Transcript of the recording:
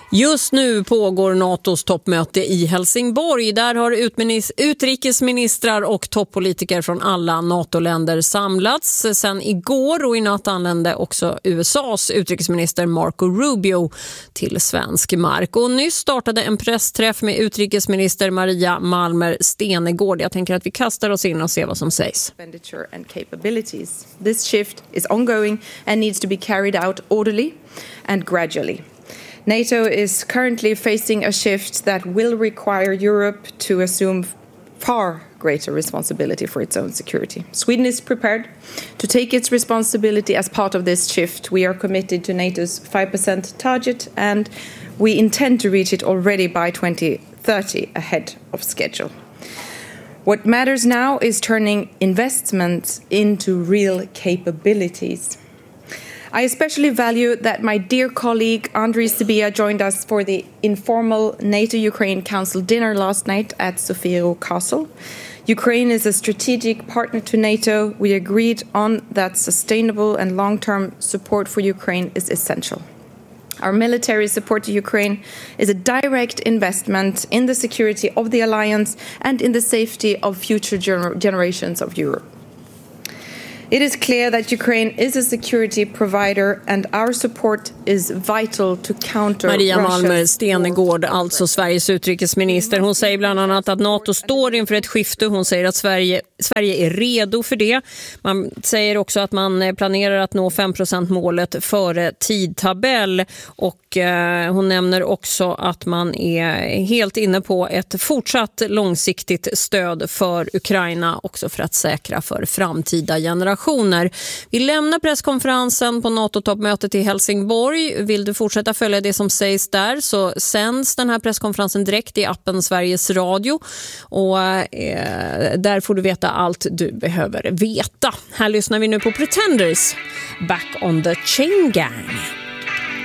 Just nu pågår NATOs toppmöte i Helsingborg. Där har utrikesministrar och toppolitiker från alla NATO-länder samlats. Sen igår och i natt anlände också USAs utrikesminister Marco Rubio till svensk mark. Och nyss startade en pressträff med utrikesminister Maria Malmer Stenergård. Jag tänker att vi kastar oss in och ser vad som sägs. This shift is ongoing and needs to be carried out orderly and gradually. NATO is currently facing a shift that will require Europe to assume far greater responsibility for its own security. Sweden is prepared to take its responsibility as part of this shift. We are committed to NATO's 5% target and we intend to reach it already by 2030 ahead of schedule. What matters now is turning investments into real capabilities. I especially value that my dear colleague Andriy Sybiha joined us for the informal NATO-Ukraine Council dinner last night at Sofiero Castle. Ukraine is a strategic partner to NATO. We agreed on that sustainable and long-term support for Ukraine is essential. Our military support to Ukraine is a direct investment in the security of the alliance and in the safety of future generations of Europe. It is clear that Ukraine is a security provider and our support is vital to counter Maria Malmer Stenergård, alltså Sveriges utrikesminister. Hon säger bland annat att NATO står inför ett skifte. Hon säger att Sverige är redo för det. Man säger också att man planerar att nå 5%-målet före tidtabell. Och hon nämner också att man är helt inne på ett fortsatt långsiktigt stöd för Ukraina, också för att säkra för framtida generationer. Vi lämnar presskonferensen på NATO-toppmötet i Helsingborg. Vill du fortsätta följa det som sägs där så sänds den här presskonferensen direkt i appen Sveriges Radio. Och där får du veta allt du behöver veta. Här lyssnar vi nu på Pretenders, Back on the Chain Gang.